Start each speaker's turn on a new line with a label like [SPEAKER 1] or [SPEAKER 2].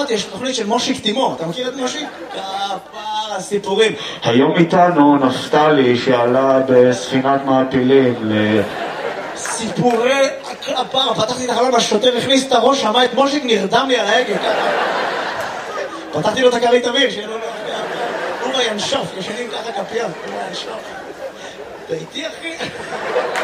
[SPEAKER 1] אמרתי, יש תוכנית של מושיק תימור, אתה מכיר את מושיק? כפר הסיפורים.
[SPEAKER 2] היום איתנו נפתלי שעלה בספינת מעפילים
[SPEAKER 1] סיפורי הכפר, פתחתי את החלון, השוטר הכניס את הראש, שמע את מושיק, נרדם לי על ההגה. פתחתי לו את הכרית אוויר, שיהיה לו... הוא ינשוף, ישנים ככה כפיים, הוא ינשוף. אתה איתי אחי?